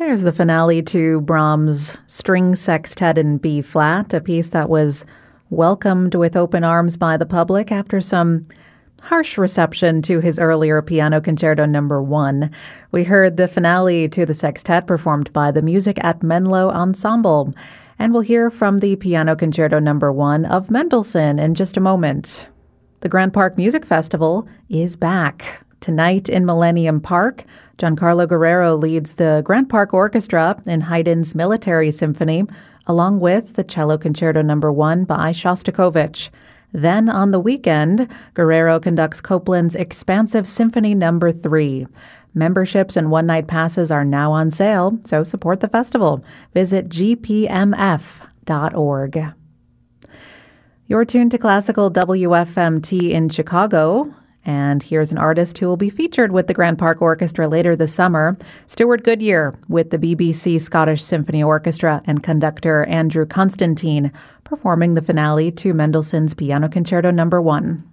There's the finale to Brahms' String Sextet in B-flat, a piece that was welcomed with open arms by the public after some harsh reception to his earlier Piano Concerto No. 1. We heard the finale to the sextet performed by the Music at Menlo Ensemble, and we'll hear from the Piano Concerto No. 1 of Mendelssohn in just a moment. The Grant Park Music Festival is back. Tonight in Millennium Park, Giancarlo Guerrero leads the Grant Park Orchestra in Haydn's Military Symphony, along with the Cello Concerto No. 1 by Shostakovich. Then on the weekend, Guerrero conducts Copland's Expansive Symphony No. 3. Memberships and one-night passes are now on sale, so support the festival. Visit gpmf.org. You're tuned to Classical WFMT in Chicago. And here's an artist who will be featured with the Grant Park Orchestra later this summer, Stuart Goodyear with the BBC Scottish Symphony Orchestra and conductor Andrew Constantine performing the finale to Mendelssohn's Piano Concerto No. 1.